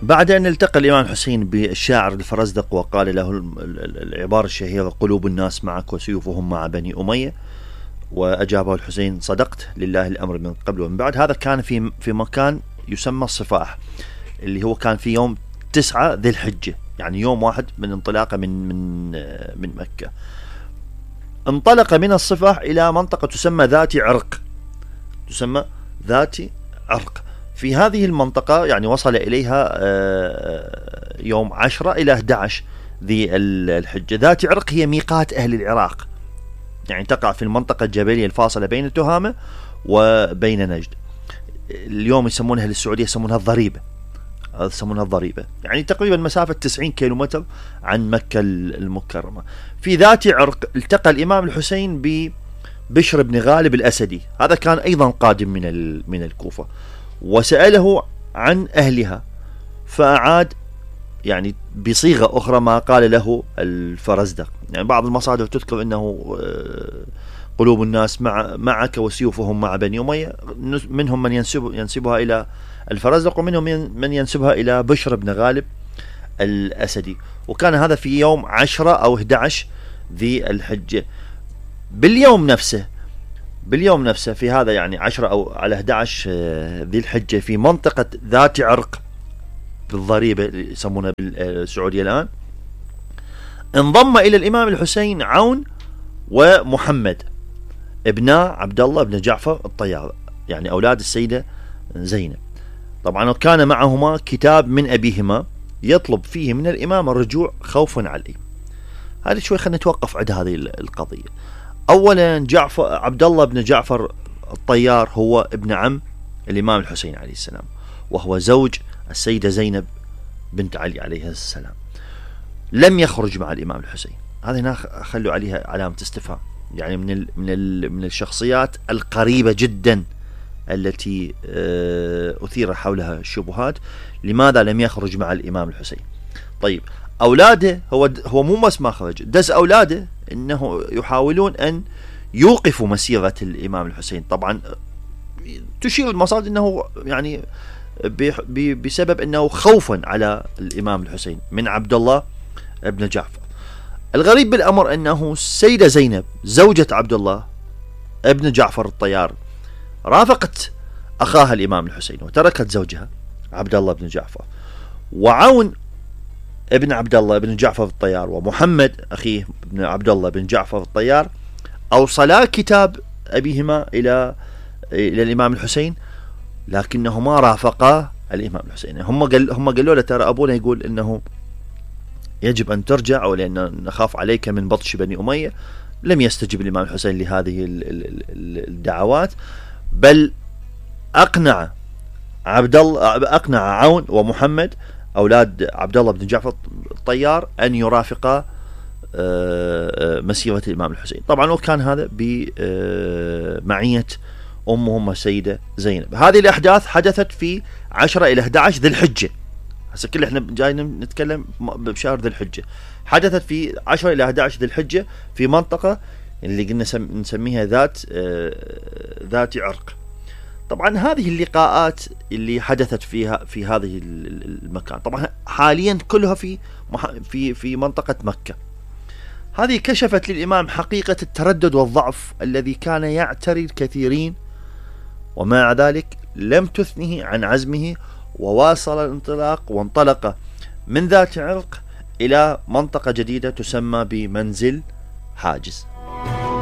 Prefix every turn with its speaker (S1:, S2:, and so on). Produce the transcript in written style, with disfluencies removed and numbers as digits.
S1: بعد أن التقى الإمام الحسين بالشاعر الفرزدق وقال له العبارة الشهيرة: قلوب الناس معك وسيوفهم مع بني أمية، وأجابه الحسين: صدقت، لله الأمر من قبل ومن بعد. هذا كان في مكان يسمى الصفاح، اللي هو كان في يوم 9 ذي الحجة، يعني يوم واحد من انطلاقه من مكة. انطلق من الصفاح إلى منطقة تسمى ذات عرق، تسمى ذات عرق. في هذه المنطقة يعني وصل إليها يوم 10 إلى 11 ذي الحجة. ذات عرق هي ميقات أهل العراق، يعني تقع في المنطقة الجبلية الفاصلة بين تهامة وبين نجد. اليوم يسمونها للسعودية يسمونها الضريبة، يعني تقريبا مسافة 90 كيلومتر عن مكة المكرمة. في ذات عرق التقى الإمام الحسين ببشر بن غالب الأسدي، هذا كان أيضا قادم من الكوفة، وسأله عن أهلها، فأعاد يعني بصيغة أخرى ما قال له الفرزدق. يعني بعض المصادر تذكر أنه قلوب الناس معك وسيوفهم مع بني أمية، منهم من ينسبها إلى الفرزدق، ومنهم من ينسبها إلى بشر بن غالب الأسدي. وكان هذا في يوم 10 أو 11 ذي الحجة. باليوم نفسه في هذا يعني 10 أو على 11 ذي الحجة، في منطقة ذات عرق بالضريبة اللي يسمونها بالسعودية الآن، انضم إلى الإمام الحسين عون ومحمد ابناء عبد الله بن جعفر الطيار، يعني أولاد السيدة زينب. طبعا كان معهما كتاب من أبيهما يطلب فيه من الإمام الرجوع خوفا عليه. هذا شوي خلينا نتوقف عند هذه القضية. أولا عبد الله بن جعفر الطيار هو ابن عم الإمام الحسين عليه السلام، وهو زوج السيدة زينب بنت علي عليه السلام. لم يخرج مع الإمام الحسين، هذه هنا خلوا عليها علامة استفهام، يعني من الشخصيات القريبة جدا التي أثير حولها الشبهات. لماذا لم يخرج مع الإمام الحسين؟ طيب أولاده، هو مو بس ما خرج، دز أولاده إنه يحاولون أن يوقفوا مسيرة الإمام الحسين. طبعا تشير المصادر أنه يعني بسبب أنه خوفا على الإمام الحسين من عبد الله ابن جعفر. الغريب بالأمر أنه السيدة زينب زوجة عبد الله ابن جعفر الطيار رافقت أخاها الإمام الحسين وتركت زوجها عبد الله بن جعفر، وعون ابن عبد الله بن جعفر الطيار ومحمد أخيه ابن عبد الله بن جعفر الطيار أوصلا كتاب أبيهما إلى الإمام الحسين، لكنهما رافقا الإمام الحسين. هم قالوا له ترى أبونا يقول إنه يجب أن ترجع، أو لأن نخاف عليك من بطش بني أمية. لم يستجب الإمام الحسين لهذه الدعوات، بل أقنع عون ومحمد أولاد عبد الله بن جعفر الطيار أن يرافقا مسيرة الإمام الحسين. طبعا وكان هذا بمعية أمهم السيدة زينب. هذه الأحداث حدثت في 10 إلى 11 ذي الحجة. هسه كل احنا جايين نتكلم بشهر ذي الحجة. حدثت في 10 إلى 11 ذي الحجة في منطقة اللي قلنا نسميها ذات عرق. طبعا هذه اللقاءات اللي حدثت في هذه المكان طبعا حاليا كلها في منطقة مكة. هذه كشفت للإمام حقيقة التردد والضعف الذي كان يعتري الكثيرين، ومع ذلك لم تثنه عن عزمه، وواصل الانطلاق وانطلق من ذات عرق إلى منطقة جديدة تسمى بمنزل حاجز.